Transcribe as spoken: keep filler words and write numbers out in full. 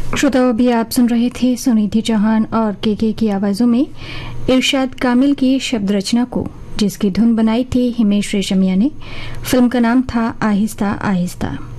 श्रोताओं, अभी आप सुन रहे थे सुनिधि चौहान और केके की आवाजों में इरशाद कामिल की शब्द रचना को, जिसकी धुन बनाई थी हिमेश रेशमिया ने। फिल्म का नाम था आहिस्ता आहिस्ता।